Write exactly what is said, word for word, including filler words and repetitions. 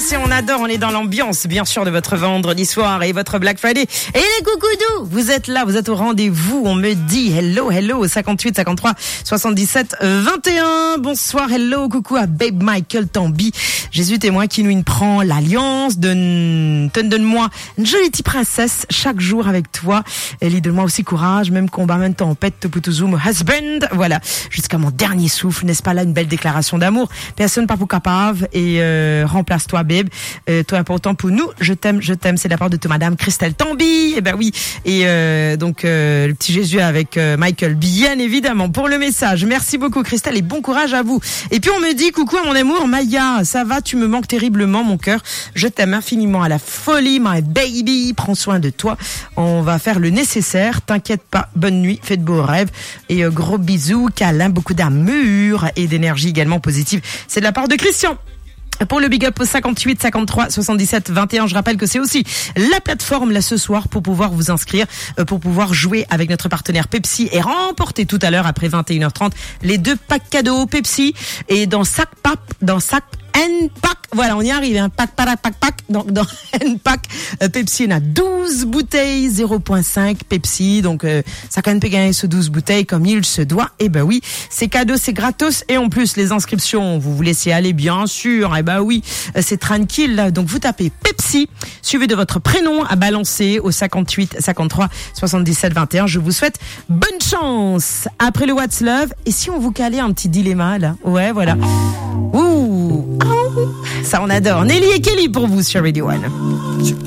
et on adore, on est dans l'ambiance, bien sûr, de votre vendredi soir et votre Black Friday. Et les coucoudous, vous êtes là, vous êtes au rendez-vous, on me dit hello, hello, cinquante-huit, cinquante-trois, soixante-dix-sept, vingt et un. Bonsoir, hello, coucou à Babe Michael Tambi. Jésus témoin qui nous prend l'alliance, donne, donne-moi une jolie petite princesse chaque jour avec toi. Ellie, donne-moi aussi courage, même combat, même tempête, toputuzum, husband. Voilà, jusqu'à mon dernier souffle, n'est-ce pas là une belle déclaration d'amour? Personne pas pour capable et euh, remplace-toi, babe. Euh, toi important pour nous. Je t'aime, je t'aime. C'est de la part de ta madame Christelle Tambi. Eh ben oui. Et euh, donc euh, le petit Jésus avec euh, Michael, bien évidemment, pour le message. Merci beaucoup Christelle et bon courage à vous. Et puis on me dit coucou à mon amour Maya, ça va, tu me manques terriblement mon cœur. Je t'aime infiniment à la folie, my baby. Prends soin de toi. On va faire le nécessaire. T'inquiète pas. Bonne nuit, fais de beaux rêves et euh, gros bisous, câlins, beaucoup d'amour et d'énergie également positive. C'est de la part de Christian. Pour le big up au cinquante-huit, cinquante-trois, soixante-dix-sept, vingt et un, je rappelle que c'est aussi la plateforme là ce soir pour pouvoir vous inscrire, pour pouvoir jouer avec notre partenaire Pepsi et remporter tout à l'heure après vingt et une heures trente les deux packs cadeaux Pepsi et dans sac pap, dans sac N-Pack, voilà, on y arrive, hein. Pack, pack, pack, pack, donc dans N-Pack, euh, Pepsi, il y en a douze bouteilles, zéro virgule cinq Pepsi, donc euh, ça quand même peut gagner ce douze bouteilles comme il se doit, et ben oui, c'est cadeau, c'est gratos, et en plus, les inscriptions, vous vous laissez aller, bien sûr, et ben oui, euh, c'est tranquille, là. Donc vous tapez Pepsi, suivi de votre prénom à balancer au cinquante-huit, cinquante-trois, soixante-dix-sept, vingt et un, je vous souhaite bonne chance après le What's Love, et si on vous calait un petit dilemma, là, ouais, voilà, ouh, ça on adore. Nelly et Kelly pour vous sur Radio One.